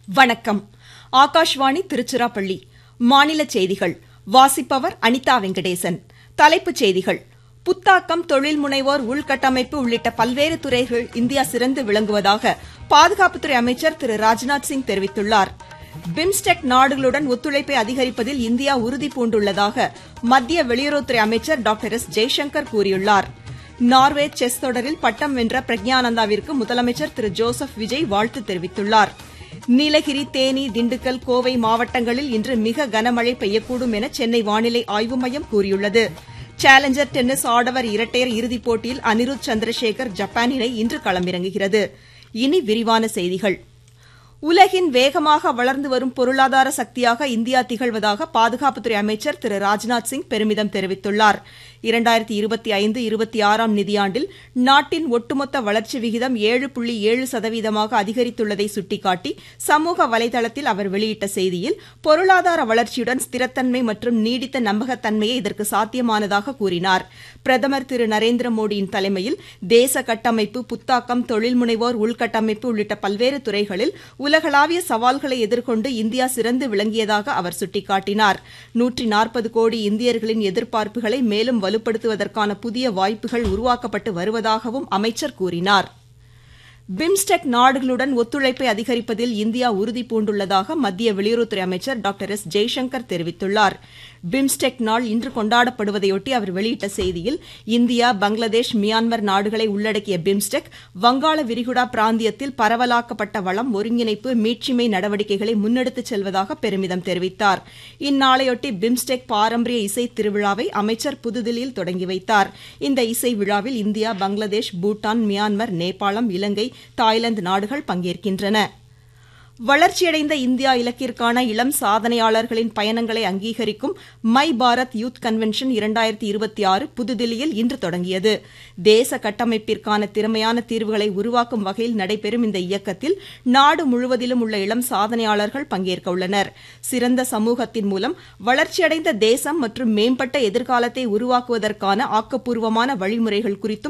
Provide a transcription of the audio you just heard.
வணக்கம். ஆகாஷ்வாணி திருச்சிராப்பள்ளி. மாநில செய்திகள் வாசிப்பவர் அனிதா வெங்கடேசன். தலைப்புச் செய்திகள்: புத்தாக்கம், தொழில் முனைவோர், உள்கட்டமைப்பு உள்ளிட்ட பல்வேறு துறைகளில் இந்தியா சிறந்து விளங்குவதாக பாதுகாப்புத்துறை அமைச்சர் திரு ராஜ்நாத் சிங் தெரிவித்துள்ளார். பிம்ஸ்டெக் நாடுகளுடன் ஒத்துழைப்பை அதிகரிப்பதில் இந்தியா உறுதி பூண்டுள்ளதாக மத்திய வெளியுறவுத்துறை அமைச்சர் டாக்டர் எஸ். ஜெய்சங்கர் கூறியுள்ளார். நார்வே செஸ் தொடரில் பட்டம் வென்ற பிரக்ஞானந்தாவிற்கு முதலமைச்சர் திரு ஜோசப் விஜய் வாழ்த்து தெரிவித்துள்ளார். நீலகிரி, தேனி, திண்டுக்கல், கோவை மாவட்டங்களில் இன்று மிக கனமழை பெய்யக்கூடும் என சென்னை வானிலை ஆய்வு மையம் கூறியுள்ளது. சேலஞ்சர் டென்னிஸ் ஆடவர் இரட்டையர் இறுதிப் போட்டியில் அனிருத் சந்திரசேகர் ஜப்பான் இணை இன்று களமிறங்குகிறது. இனி விரிவான செய்திகள். உலகின் வேகமாக வளர்ந்து வரும் பொருளாதார சக்தியாக இந்தியா திகழ்வதாக பாதுகாப்புத்துறை அமைச்சர் திரு ராஜ்நாத் சிங் பெருமிதம் தெரிவித்துள்ளார். 2025-26 நிதியாண்டில் நாட்டின் ஒட்டுமொத்த வளர்ச்சி விகிதம் 7.7% அதிகரித்துள்ளதை சுட்டிக்காட்டி சமூக வலைதளத்தில் அவர் வெளியிட்ட செய்தியில், பொருளாதார வளர்ச்சியுடன் ஸ்திரத்தன்மை மற்றும் நீடித்த நம்பகத்தன்மையே இதற்கு சாத்தியமானதாக கூறினார். பிரதமர் திரு நரேந்திர மோடியின் தலைமையில் தேச கட்டமைப்பு, புத்தாக்கம், தொழில் முனைவோர், உள்கட்டமைப்பு உள்ளிட்ட பல்வேறு துறைகளில் உலகளாவிய சவால்களை எதிர்கொண்டு இந்தியா சிறந்து விளங்கியதாக அவர் சுட்டிக்காட்டினார். 140 கோடி இந்தியர்களின் எதிர்பார்ப்புகளை மேலும் வலுப்படுத்துவதற்கான புதிய வாய்ப்புகள் உருவாக்கப்பட்டு வருவதாகவும் அமைச்சர் கூறினார். பிம்ஸ்டெக் நாடுகளுடன் ஒத்துழைப்பை அதிகரிப்பதில் இந்தியா உறுதி பூண்டுள்ளதாக மத்திய வெளியுறவுத்துறை அமைச்சர் டாக்டர் எஸ். ஜெய்சங்கர் தெரிவித்துள்ளார். பிம்ஸ்டெக் நாள் இன்று கொண்டாடப்படுவதையொட்டி அவர் வெளியிட்ட செய்தியில், இந்தியா, பங்களாதேஷ், மியான்மர் நாடுகளை உள்ளடக்கிய பிம்ஸ்டெக் வங்காள விரிகுடா பிராந்தியத்தில் பரவலாக்கப்பட்ட வளம், ஒருங்கிணைப்பு, மீட்சிமை நடவடிக்கைகளை முன்னெடுத்துச் செல்வதாக பெருமிதம் தெரிவித்தார். இந்நாளையொட்டி பிம்ஸ்டெக் பாரம்பரிய இசை திருவிழாவை அமைச்சர் புதுதில்லியில் தொடங்கி வைத்தார். இந்த இசை விழாவில் இந்தியா, பங்களாதேஷ், பூட்டான், மியான்மர், நேபாளம், இலங்கை, தாய்லாந்து நாடுகள் பங்கேற்கின்றன. வளர்ச்சியடைந்த இந்தியா இலக்கிற்கான இளம் சாதனையாளர்களின் பயணங்களை அங்கீகரிக்கும் மை பாரத் யூத் கன்வென்ஷன் 2026 புதுதில்லியில் இன்று தொடங்கியது. தேச கட்டமைப்பிற்கான திறமையான தீர்வுகளை உருவாக்கும் வகையில் நடைபெறும் இந்த இயக்கத்தில் நாடு முழுவதிலும் உள்ள இளம் சாதனையாளர்கள் பங்கேற்க உள்ளனர். சிறந்த சமூகத்தின் மூலம் வளர்ச்சியடைந்த தேசம் மற்றும் மேம்பட்ட எதிர்காலத்தை உருவாக்குவதற்கான ஆக்கப்பூர்வமான வழிமுறைகள் குறித்தும்